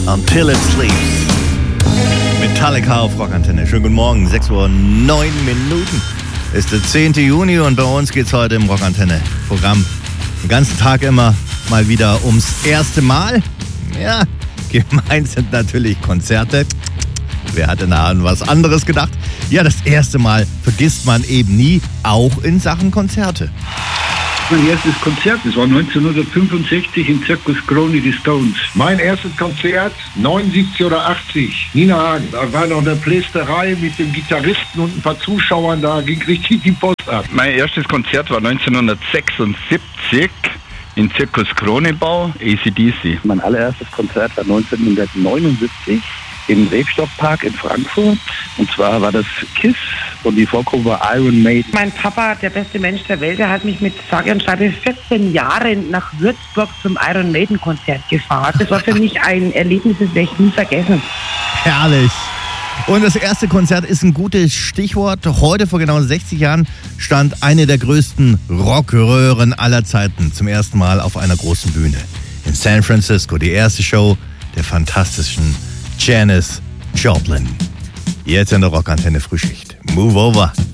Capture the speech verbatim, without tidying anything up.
Until It Sleeps. Metallica auf Rockantenne. Schönen guten Morgen, sechs Uhr neun Minuten. Ist der zehnte Juni und bei uns geht's heute im Rockantenne-Programm den ganzen Tag immer mal wieder ums erste Mal. Ja, gemeint sind natürlich Konzerte. Wer hatte da an was anderes gedacht? Ja, das erste Mal vergisst man eben nie, auch in Sachen Konzerte. Mein erstes Konzert, das war neunzehnhundertfünfundsechzig im Zirkus Krone, die Stones. Mein erstes Konzert, neunundsiebzig oder achtzig, Nina Hagen. Da war noch eine Plästerei mit dem Gitarristen und ein paar Zuschauern, da ging richtig die Post ab. Mein erstes Konzert war neunzehnhundertsechsundsiebzig im Zirkus Kronebau, A C D C. Mein allererstes Konzert war neunzehnhundertneunundsiebzig im Rebstockpark in Frankfurt. Und zwar war das KISS und die Vorgruppe war Iron Maiden. Mein Papa, der beste Mensch der Welt, der hat mich mit sage und schreibe vierzehn Jahren nach Würzburg zum Iron Maiden Konzert gefahren. Das war für mich ein Erlebnis, das werde ich nie vergessen. Herrlich. Und das erste Konzert ist ein gutes Stichwort. Heute vor genau sechzig Jahren stand eine der größten Rockröhren aller Zeiten zum ersten Mal auf einer großen Bühne. In San Francisco, die erste Show der fantastischen Janis Joplin. Jetzt in der Rockantenne Frühschicht. Move over.